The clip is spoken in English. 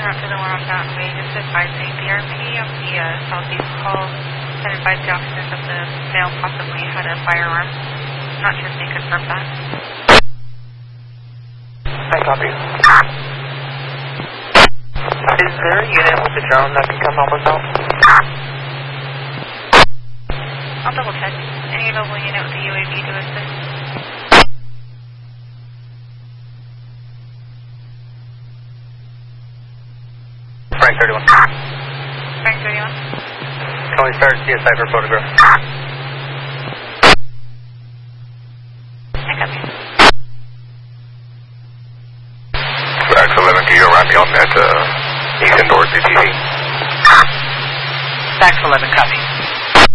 route to the one on Mountain Way, just advising the RP of the southeast call had advised the officers that the male possibly had a firearm. Not sure if they confirmed that. I copy. Is there a unit with a drone that can come help us out? I'll double check. Any available unit with the UAV to assist? Frank 31. Frank 31. Can we start CSI for photograph? I copy. Fax 11, can you around me on that East Endorse TV? Fax 11, copy.